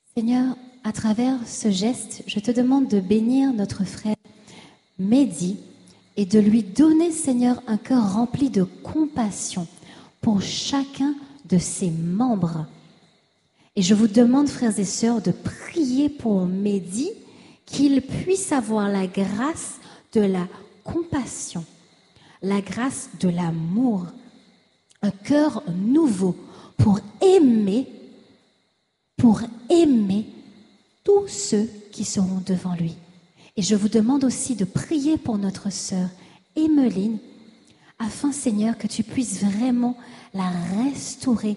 Seigneur, à travers ce geste, je te demande de bénir notre frère Mehdi et de lui donner, Seigneur, un cœur rempli de compassion pour chacun de ses membres. Et je vous demande, frères et sœurs, de prier pour Mehdi, qu'il puisse avoir la grâce de la compassion, la grâce de l'amour, un cœur nouveau pour aimer tous ceux qui seront devant lui. Et je vous demande aussi de prier pour notre sœur Emmeline, afin, Seigneur, que tu puisses vraiment la restaurer,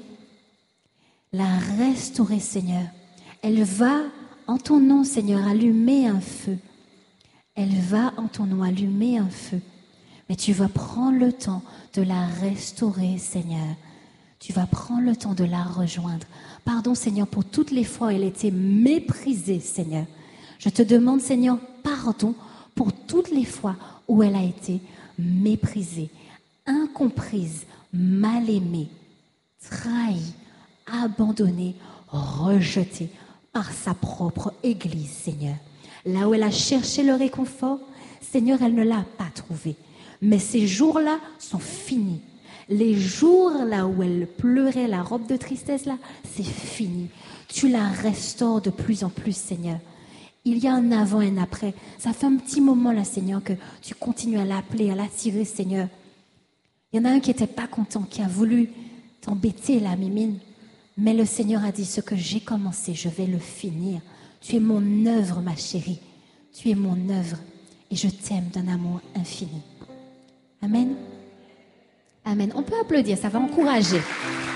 Seigneur. Elle va, en ton nom, Seigneur, allumer un feu. Elle va, en ton nom, allumer un feu. Mais tu vas prendre le temps de la restaurer, Seigneur. Tu vas prendre le temps de la rejoindre. Pardon, Seigneur, pour toutes les fois où elle était méprisée, Seigneur. Je te demande, Seigneur, pardon pour toutes les fois où elle a été méprisée, incomprise, mal aimée, trahie, abandonnée, rejetée par sa propre Église, Seigneur. Là où elle a cherché le réconfort, Seigneur, elle ne l'a pas trouvé. Mais ces jours-là sont finis. Les jours là où elle pleurait la robe de tristesse, là, c'est fini. Tu la restaures de plus en plus, Seigneur. Il y a un avant et un après. Ça fait un petit moment, là, Seigneur, que tu continues à l'appeler, à l'attirer, Seigneur. Il y en a un qui n'était pas content, qui a voulu t'embêter, là, Mimine. Mais le Seigneur a dit, ce que j'ai commencé, je vais le finir. Tu es mon œuvre, ma chérie. Tu es mon œuvre. Et je t'aime d'un amour infini. Amen. Amen. On peut applaudir, ça va encourager.